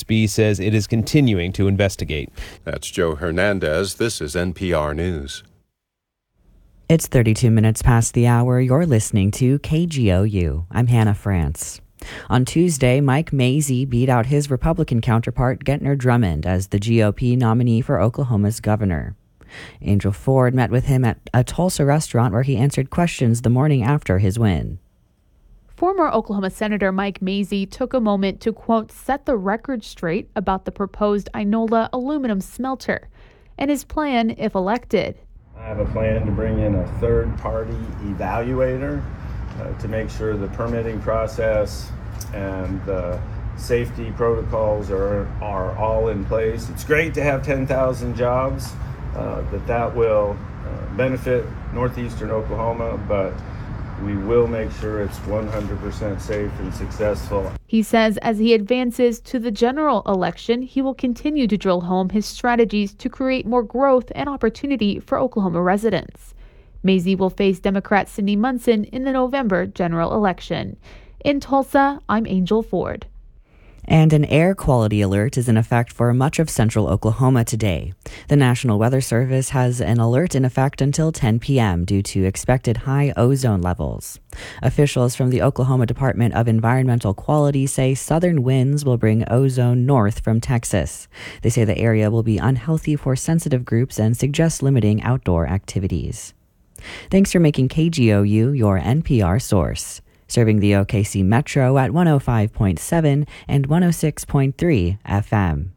OSB says it is continuing to investigate. That's Joe Hernandez. This is NPR News. It's 32 minutes past the hour. You're listening to KGOU. I'm Hannah France. On Tuesday, Mike Mazzei beat out his Republican counterpart, Gentner Drummond, as the GOP nominee for Oklahoma's governor. Angel Ford met with him at a Tulsa restaurant where he answered questions the morning after his win. Former Oklahoma Senator Mike Mazzei took a moment to, quote, set the record straight about the proposed Inola aluminum smelter and his plan if elected. I have a plan to bring in a third-party evaluator to make sure the permitting process and the safety protocols are all in place. It's great to have 10,000 jobs, that will benefit northeastern Oklahoma, but we will make sure it's 100% safe and successful. He says as he advances to the general election, he will continue to drill home his strategies to create more growth and opportunity for Oklahoma residents. Mazzei will face Democrat Cindy Munson in the November general election. In Tulsa, I'm Angel Ford. And an air quality alert is in effect for much of central Oklahoma today. The National Weather Service has an alert in effect until 10 p.m. due to expected high ozone levels. Officials from the Oklahoma Department of Environmental Quality say southern winds will bring ozone north from Texas. They say the area will be unhealthy for sensitive groups and suggest limiting outdoor activities. Thanks for making KGOU your NPR source. Serving the OKC Metro at 105.7 and 106.3 FM.